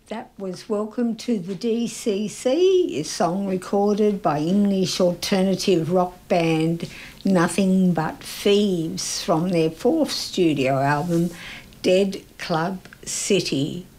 That was Welcome to the DCC, a song recorded by English alternative rock band Nothing But Thieves from their fourth studio album, Dead Club City.